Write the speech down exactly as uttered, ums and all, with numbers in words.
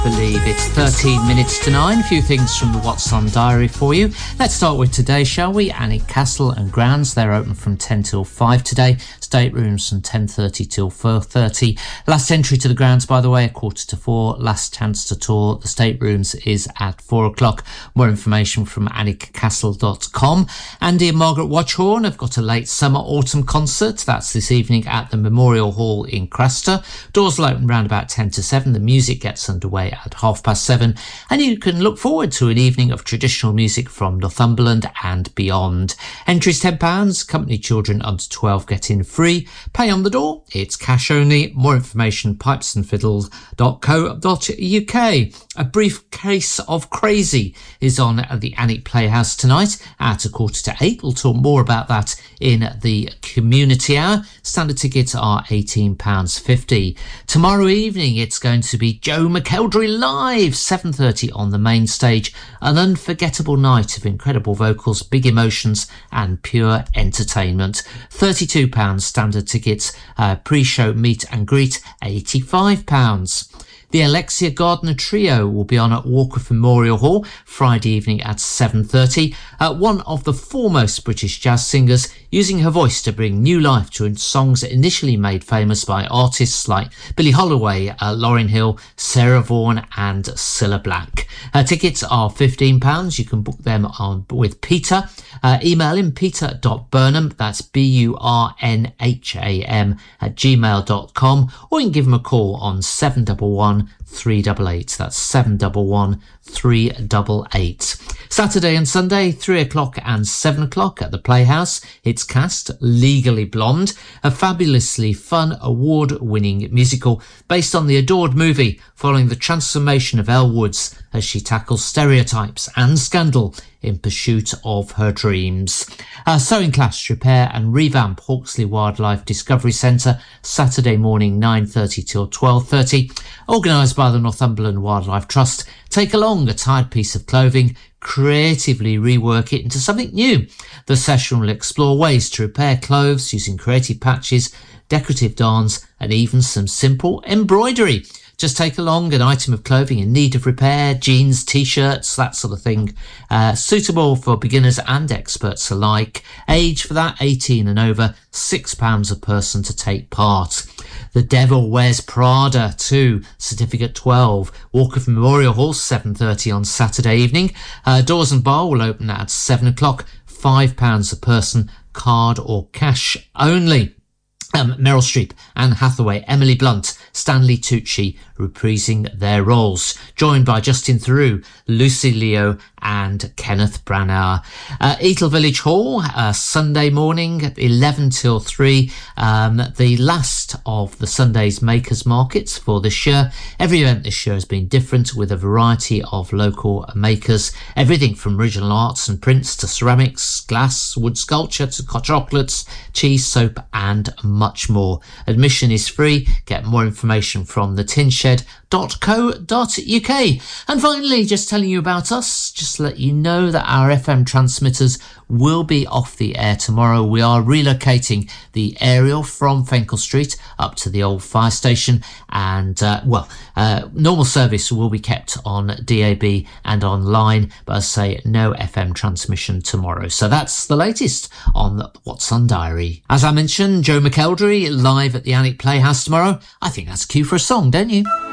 Believe it's thirteen minutes to nine. A few things from the What's On Diary for you. Let's start with today, shall we? Alnwick Castle and Grounds, they're open from ten till five today. Staterooms from ten thirty till four thirty. Last entry to the grounds, by the way, a quarter to four. Last chance to tour the staterooms is at four o'clock. More information from alnwick castle dot com. Andy and Margaret Watchhorn have got a late summer autumn concert. That's this evening at the Memorial Hall in Craster. Doors will open round about ten to seven. The music gets underway at half past seven, and you can look forward to an evening of traditional music from Northumberland and beyond. Entries ten pounds, company children under twelve get in free. Pay on the door, it's cash only. More information, pipes and fiddles dot co dot uk. A Brief Case of Crazy is on at the Alnwick Playhouse tonight at a quarter to eight. We'll talk more about that in the community hour. Standard tickets are eighteen pounds fifty. Tomorrow evening it's going to be Joe McElderry live, seven thirty on the main stage. An unforgettable night of incredible vocals, big emotions and pure entertainment. thirty-two pounds standard tickets. Uh, pre-show meet and greet, eighty-five pounds. The Alexia Gardner Trio will be on at Walker Memorial Hall Friday evening at seven thirty. Uh, one of the foremost British jazz singers, using her voice to bring new life to songs initially made famous by artists like Billie Holiday, uh, Lauryn Hill, Sarah Vaughan and Cilla Black. Uh, tickets are fifteen pounds. You can book them on with Peter. Uh, email him peter dot burnham, that's B U R N H A M, at gmail dot com, or you can give him a call on seven one one three eight eight. That's seven one one three eight eight. Saturday and Sunday, three o'clock and seven o'clock at the Playhouse. It's cast Legally Blonde, a fabulously fun, award-winning musical based on the adored movie, following the transformation of Elle Woods as she tackles stereotypes and scandal in pursuit of her dreams. Uh, Sewing Class repair and revamp Hawksley Wildlife Discovery Centre, Saturday morning nine thirty till twelve thirty. Organised by the Northumberland Wildlife Trust. Take along a tired piece of clothing, creatively rework it into something new. The session will explore ways to repair clothes using creative patches, decorative darns and even some simple embroidery. Just take along an item of clothing in need of repair, jeans, t-shirts, that sort of thing. Uh, suitable for beginners and experts alike. Age for that, eighteen and over, six pounds a person to take part. The Devil Wears Prada two, Certificate twelve, Walker Memorial Hall, seven thirty on Saturday evening. Uh, doors and bar will open at seven o'clock, five pounds a person, card or cash only. Um, Meryl Streep, Anne Hathaway, Emily Blunt, Stanley Tucci reprising their roles, joined by Justin Theroux, Lucy Leo and Kenneth Branagh. Uh, Eagle Village Hall, uh, Sunday morning, eleven till three, um, the last of the Sunday's makers markets for this year. Every event this year has been different, with a variety of local makers, everything from original arts and prints to ceramics, glass, wood sculpture to chocolates, cheese, soap and much more. Admission is free. Get more information from the tin shed dot co dot uk. And finally, just telling you about us, just to let you know that our F M transmitters will be off the air tomorrow. We are relocating the aerial from Fenkell Street up to the old fire station, and uh, well, uh, normal service will be kept on D A B and online, but as I say, no F M transmission tomorrow. So that's the latest on What's On Diary. As I mentioned, Joe McElderry live at the Alnwick Playhouse tomorrow. I think that's a cue for a song, don't you?